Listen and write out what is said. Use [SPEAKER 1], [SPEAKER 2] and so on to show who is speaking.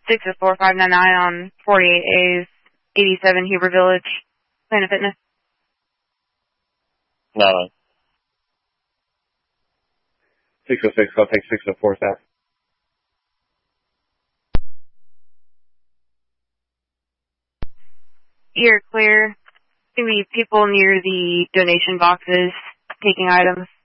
[SPEAKER 1] 604-599 on 48A's 87 Huber Village, Planet Fitness.
[SPEAKER 2] No.
[SPEAKER 3] 606, I'll take 604 south.
[SPEAKER 1] You're clear. Going to be people near the donation boxes taking items.